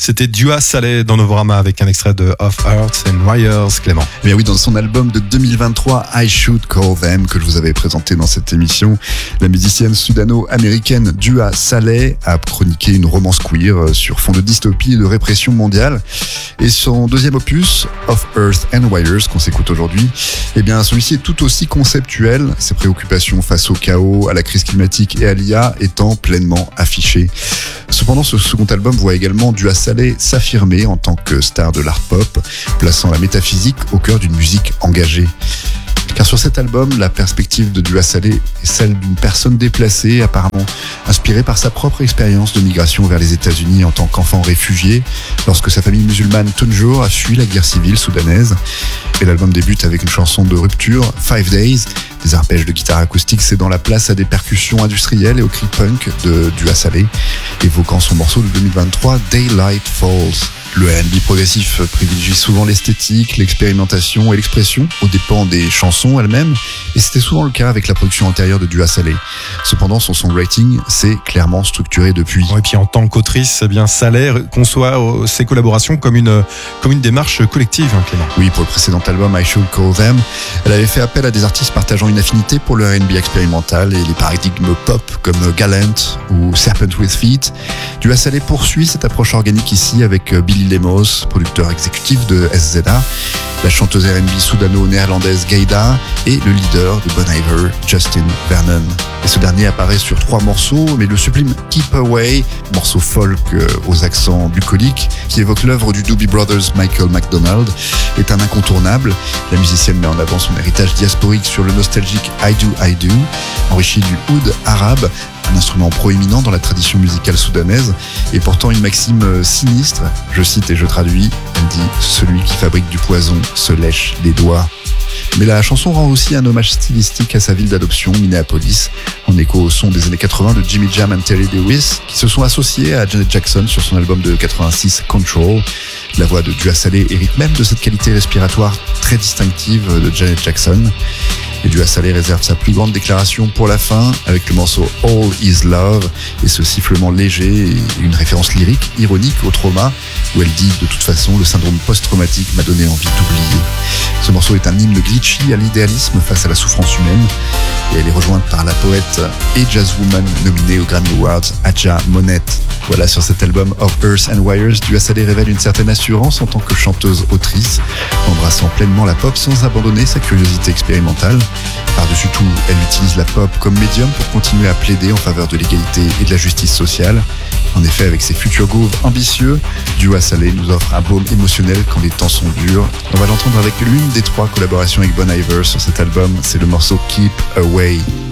C'était Dua Saleh dans Novorama avec un extrait de Of Earth and Wires, Clément. Eh bien oui, dans son album de 2023, I Should Call Them, que je vous avais présenté dans cette émission, la musicienne sudano-américaine Dua Saleh a chroniqué une romance queer sur fond de dystopie et de répression mondiale. Et son deuxième opus, Of Earth and Wires, qu'on s'écoute aujourd'hui, eh bien celui-ci est tout aussi conceptuel, ses préoccupations face au chaos, à la crise climatique et à l'IA étant pleinement affichées. Cependant, ce second album voit également Dua Saleh s'affirmer en tant que star de l'art pop, plaçant la métaphysique au cœur d'une musique engagée. Car sur cet album, la perspective de Dua Saleh est celle d'une personne déplacée, apparemment inspirée par sa propre expérience de migration vers les États-Unis en tant qu'enfant réfugié, lorsque sa famille musulmane Tunjour a fui la guerre civile soudanaise. Et l'album débute avec une chanson de rupture, 5 Days, des arpèges de guitare acoustique cédant la place à des percussions industrielles et au cri punk de Dua Saleh, évoquant son morceau de 2023, Daylight Falls. Le R&B progressif privilégie souvent l'esthétique, l'expérimentation et l'expression aux dépens des chansons elles-mêmes, et c'était souvent le cas avec la production antérieure de Dua Saleh. Cependant, son songwriting s'est clairement structuré depuis. Et puis en tant qu'autrice, eh bien Saleh conçoit ses collaborations comme une démarche collective, hein, Clément. Oui, pour le précédent album I Should Call Them, elle avait fait appel à des artistes partageant une affinité pour le R&B expérimental et les paradigmes pop comme Gallant ou Serpent with Feet. Dua Saleh poursuit cette approche organique ici avec Billy Lemos, producteur exécutif de SZA, la chanteuse R&B soudano-néerlandaise Gaïda et le leader de Bon Iver, Justin Vernon. Et ce dernier apparaît sur 3 morceaux, mais le sublime Keep Away, morceau folk aux accents bucoliques, qui évoque l'œuvre du Doobie Brothers Michael McDonald, est un incontournable. La musicienne met en avant son héritage diasporique sur le nostalgique I Do, enrichi du oud arabe, un instrument proéminent dans la tradition musicale soudanaise, et portant une maxime sinistre, je cite et je traduis, elle dit « Celui qui fabrique du poison se lèche les doigts ». Mais la chanson rend aussi un hommage stylistique à sa ville d'adoption, Minneapolis, en écho au son des années 80 de Jimmy Jam et Terry Lewis, qui se sont associés à Janet Jackson sur son album de 86, Control. La voix de Dua Saleh hérite même de cette qualité respiratoire très distinctive de Janet Jackson. Et Dua Saleh réserve sa plus grande déclaration pour la fin, avec le morceau All Is Love, et ce sifflement léger et une référence lyrique, ironique au trauma, où elle dit « De toute façon, le syndrome post-traumatique m'a donné envie d'oublier ». Ce morceau est un hymne glitchy à l'idéalisme face à la souffrance humaine, et elle est rejointe par la poète et jazzwoman nominée aux Grammy Awards, Adja Monette. Voilà, sur cet album Of Earth and Wires, Dua Saleh révèle une certaine assurance en tant que chanteuse-autrice, embrassant pleinement la pop sans abandonner sa curiosité expérimentale. Par-dessus tout, elle utilise la pop comme médium pour continuer à plaider en faveur de l'égalité et de la justice sociale. En effet, avec ses futurs grooves ambitieux, Dua Saleh nous offre un baume émotionnel quand les temps sont durs. On va l'entendre avec l'une des 3 collaborations avec Bon Iver sur cet album, c'est le morceau Keep Away.